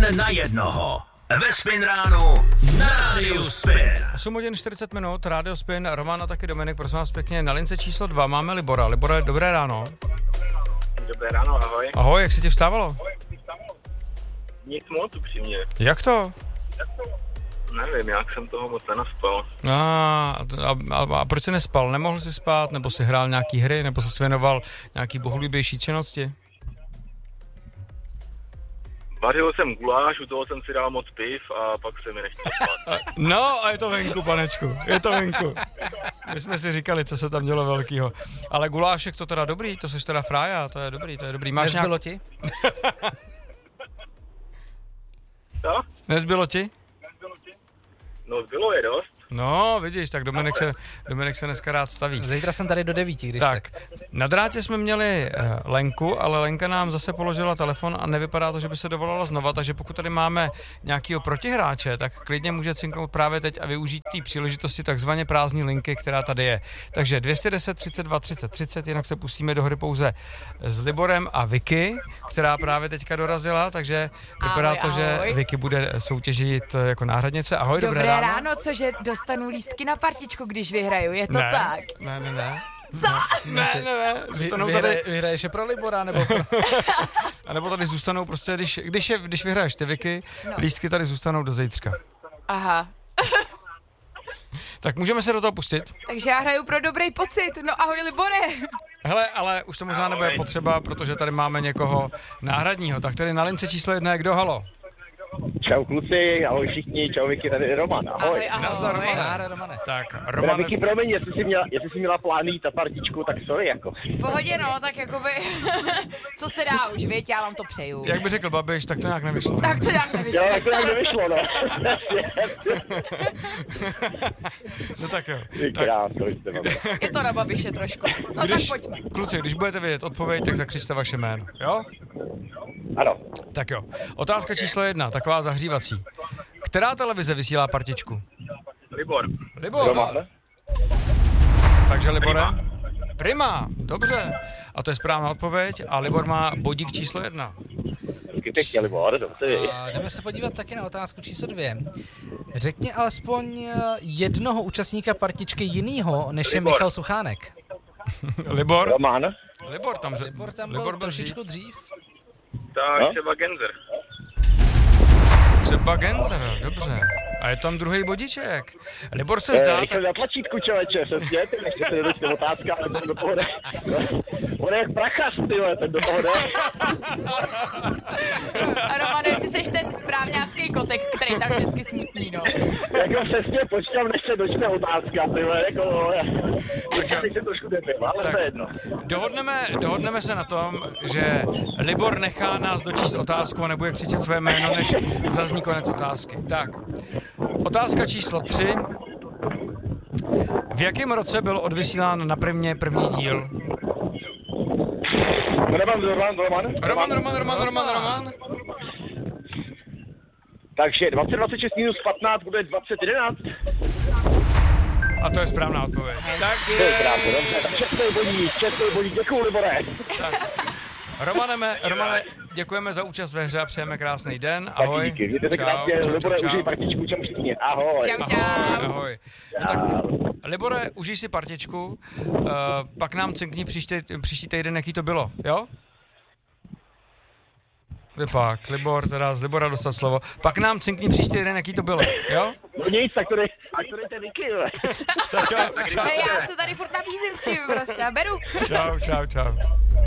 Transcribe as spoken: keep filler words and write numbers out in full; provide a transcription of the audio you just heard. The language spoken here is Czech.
Den na jednoho. Ve Spin ránu na Rádiu Spin. osm hodin čtyřicet minut, Rádio Spin, Roman a taky Dominik, prosím vás pěkně. Na lince číslo dva máme Libora. Libore, dobré ráno. Dobré ráno, ahoj. Ahoj, jak se ti vstávalo? Nic moc upřímně. Jak to? Nevím, jak jsem toho moc nenaspal. A, a, a, a proč jsi nespal? Nemohl jsi spát, nebo jsi hrál nějaký hry, nebo jsi věnoval nějaký bohulibější činnosti? Vařil jsem guláš, u toho jsem si dal moc piv a pak se mi nechtěl spát. No a je to venku, panečku, je to venku. My jsme si říkali, co se tam dělo velkýho. Ale gulášek to teda dobrý, to jsi teda frája, to je dobrý, to je dobrý. Máš Nezbylo nějak... ti? Co? Nezbylo ti? No zbylo je dost. No, vidíš, tak Dominik se, Dominik se dneska rád staví. Zítra jsem tady do devíti, když tak. Tak, na drátě jsme měli uh, Lenku, ale Lenka nám zase položila telefon a nevypadá to, že by se dovolala znova, takže pokud tady máme nějakýho protihráče, tak klidně může cinknout právě teď a využít té příležitosti takzvaně prázdní linky, která tady je. Takže dvě stě deset, třicet dva, třicet, třicet, jinak se pustíme do hry pouze s Liborem a Vicky, která právě teďka dorazila, takže vypadá Ahoj, to, že ahoj. Vicky bude soutěžit jako náhradnice. Ahoj, dobré, Dobré ráno. ráno, cože dostanu lístky na partičku, když vyhraju, je to Ne, tak? ne, ne, ne. Co? Ne, ne, ne. Vy, Zůstanou vyhraje, tady, vyhraješ je pro Libora, nebo pro... a nebo tady zůstanou prostě, když, když, je, když vyhraješ ty Vicky, No. lístky tady zůstanou do zítřka. Aha, Tak můžeme se do toho pustit. takže já hraju pro dobrý pocit, no ahoj Libore. Hele, ale už to možná nebude potřeba, protože tady máme někoho náhradního. Tak tady na lince číslo jedna je kdo, halo? Čau kluci, ahoj všichni, čau Vicky, tady je Roman, ahoj. Ahoj, ahoj. Nazdar, Romane. Náhra, Romane. Tak, Teda Roman, Vicky, promiň, jestli jsi měla, jestli jsi měla plán jít na partičku, tak sorry jako. V pohodě no, tak jakoby, co se dá už, viď, já vám to přeju. jak by řekl Babiš, tak to nějak nevyšlo. Tak to nějak nevyšlo. Jo, tak to tak nevyšlo, no. No tak jo. Ty Tak, krásno, jste mám. Je to na Babiše trošku. No když, tak pojďme. kluci, když budete vědět odpověď, tak zakřičte vaše jméno, jo? Ano, Tak jo. Otázka číslo jedna, taková zahřívací. Která televize vysílá partičku? Libor. Libor. Roman. Takže Libore? Prima, dobře. A to je správná odpověď a Libor má bodík číslo jedna. Taky pěkně, Libor, dobře. A jdeme se podívat taky na otázku číslo dvě. Řekni alespoň eh, jednoho účastníka partičky jinýho, než je Libor. Michal Suchánek. Libor? Roman. Libor tam, Libor tam byl Libor byl trošičku dřív. dřív. Tak No? třeba Genzer. Třeba Genzer, dobře. A je tam druhý bodíček. Libor se zdá, Eh, tak... rychle na tlačítku, čověče, přesně, ty nechci se dodat těm otázkám, ale ten do toho jde. On je jak prachař, tyhle, ten do toho jde. A Romane, ty seš ten správňácký kotek, který tam vždycky smutný, no. Jako přesně, počkám, než se dočne otázka, tyhle, jako, no, já teď jsem trošku debil, ale Tak. to je jedno. Dohodneme, dohodneme se na tom, že Libor nechá nás dočíst otázku a nebude křičet své jméno, než zazní konec otázky. Tak, otázka číslo tři. V jakém roce byl odvysílán na Primě první díl? Roman, Roman, Roman. Roman, Roman, Roman, Roman, Roman. Takže dvacet dvacet šest minus patnáct bude dvacet jedenáct. A to je správná odpověď. Tak To je krásně, dobře. Tak čestný bodík, čestný bodík, děkuju, Libore. Romaneme, Romane, děkujeme za účast ve hře a přejeme krásný den. Ahoj. Tak díky, mějte se krásně, Libore, užij partičku, čem všichni. Ahoj. Čau, čau. Ahoj, ahoj. No tak, Libore, užij si partičku, uh, pak nám cinkni příští, příští týden, jaký to bylo, jo? Kde pak, Libor, teda z Libora dostat slovo. Pak nám cinkni příští týden, jaký to bylo, jo? No nic, tak to dej, tak to dejte Vicky, jo. Tak jo, čau, Ne, já se tady furt nabízím s tím prostě, já beru. čau, čau, čau.